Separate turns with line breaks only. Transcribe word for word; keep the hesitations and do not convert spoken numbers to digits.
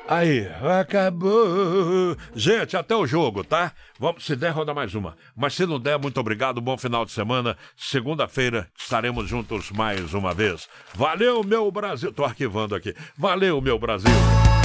Aí, acabou. Gente, até o jogo, tá? Vamos, se der, roda mais uma. Mas se não der, muito obrigado, bom final de semana. Segunda-feira estaremos juntos mais uma vez. Valeu, meu Brasil. Tô arquivando aqui. Valeu, meu Brasil.